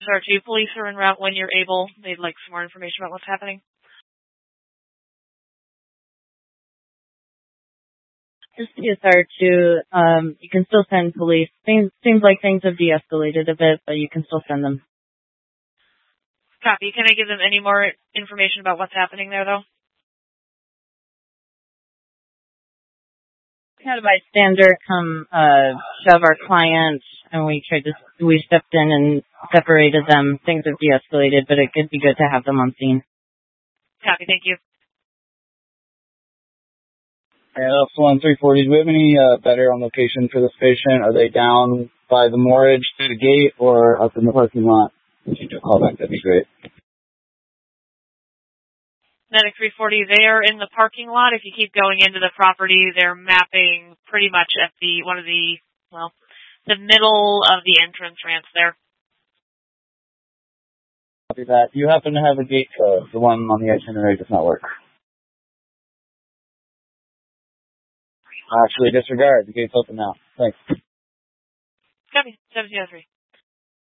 SR2 police are en route when you're able. They'd like some more information about what's happening. Just CSR2, you can still send police. Seems like things have de-escalated a bit, but you can still send them. Copy. Can I give them any more information about what's happening there, though? We had a bystander come shove our client, and we stepped in and separated them. Things have de-escalated, but it could be good to have them on scene. Copy. Thank you. F1 340, do we have any better on location for this patient? Are they down by the moorage through the gate or up in the parking lot? If you do a call back, that'd be great. Medic 340, they are in the parking lot. If you keep going into the property, they're mapping pretty much at the middle of the entrance ramps there. Copy that. Do you happen to have a gate code? The one on the itinerary does not work. Actually, disregard. The gate's open now. Thanks. Copy. 703.